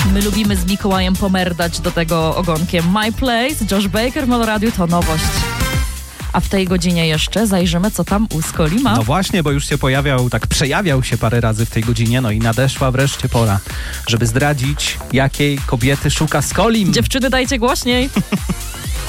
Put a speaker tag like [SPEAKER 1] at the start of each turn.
[SPEAKER 1] My lubimy z Mikołajem pomerdać do tego ogonkiem. My Place, Josh Baker, Molo Radio to nowość. A w tej godzinie jeszcze zajrzymy, co tam u Skoli ma.
[SPEAKER 2] No właśnie, bo już się przejawiał się parę razy w tej godzinie, no i nadeszła wreszcie pora, żeby zdradzić, jakiej kobiety szuka Skolim.
[SPEAKER 1] Dziewczyny, dajcie głośniej.